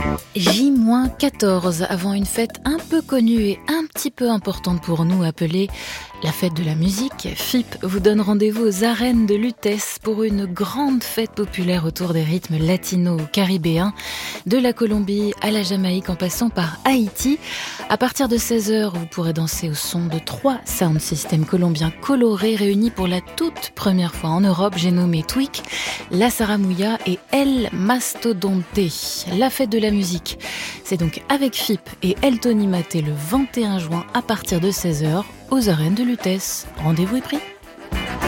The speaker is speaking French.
J-14, avant une fête un peu connue et un petit peu importante pour nous, appelée la fête de la musique. FIP vous donne rendez-vous aux arènes de Lutèce pour une grande fête populaire autour des rythmes latino-caribéens, de la Colombie à la Jamaïque en passant par Haïti. À partir de 16h, vous pourrez danser au son de 3 sound systems colombiens colorés réunis pour la toute première fois en Europe. J'ai nommé Tweak, La Saramouya et El Mastodonte. La fête de la musique, c'est donc avec FIP et El Tony Maté le 21 juin à partir de 16h aux arènes de Lutèce. Rendez-vous est pris.